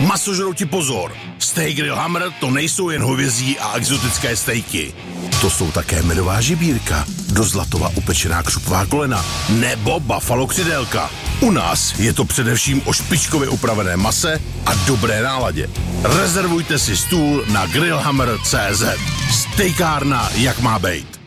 Masožrouti pozor, Steak Grill Hammer to nejsou jen hovězí a exotické stejky. To jsou také medová žibírka, do Zlatova upečená křupová kolena nebo buffalo křidélka. U nás je to především o špičkově upravené mase a dobré náladě. Rezervujte si stůl na grillhammer.cz. Stejkárna, jak má bejt.